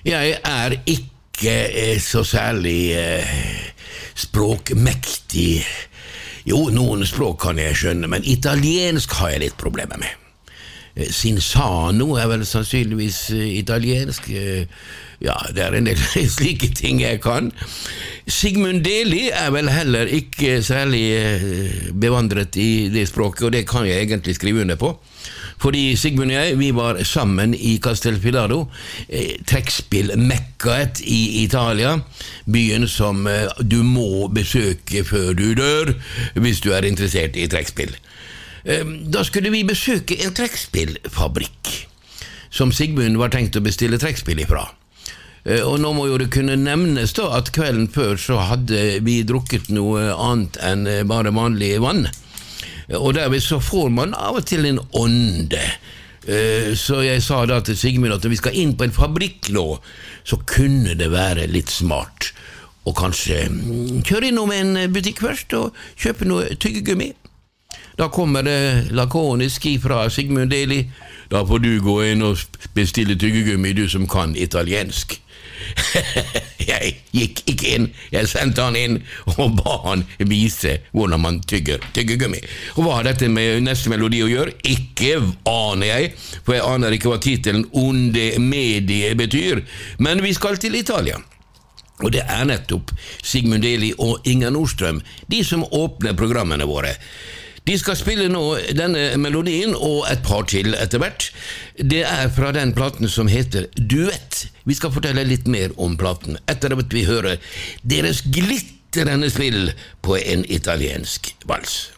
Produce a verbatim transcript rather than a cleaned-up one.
Jeg er ikke eh, så særlig eh, språkmektig. Jo, noen språk kan jeg skjønne, men italiensk har jeg litt problemer med. Sinsano er vel sannsynligvis italiensk. Ja, det er en del slike ting jeg kan. Sigmund Deli er vel heller ikke særlig bevandret i det språket, og det kan jeg egentlig skrive under på. Fordi Sigmund og jeg, vi var sammen i Castelfidardo, trekkspill-mekkaet i Italia, byen som du må besøke før du dør, hvis du er interessert i trekkspill. Da skulle vi besøke en trekkspillfabrikk, som Sigmund var tenkt å bestille trekkspill ifra. Og nå må jo det kunne nevnes da at kvelden før så hadde vi drukket noe annet enn bare vanlig vann. Og derved så får man av og til en ånde. Så jeg sa da til Sigmund at når vi skal inn på en fabrikk nå, så kunne det være litt smart å kanskje kjøre innom en butikk først og kjøpe noe tyggegummi. Da kommer det lakonisk fra Sigmund Deli. Da får du gå inn og bestille tyggegummi, du som kan italiensk. Jeg gikk ikke inn, jeg sendte han inn og ba han vise hvordan man tygger tyggegummi. Og hva har dette med neste melodi å gjøre? Ikke aner jeg, for jeg aner ikke hva titelen Onde Medie betyr, men vi skal til Italia. Og det er nettopp Sigmund Deli og Inger Nordstrøm, de som åpner programmene våre. De skal spille nå denne melodien og et par til etter hvert. Det er fra den platen som heter Duett. Vi skal fortelle litt mer om platen etter at vi hører deres glitterende spill på en italiensk vals.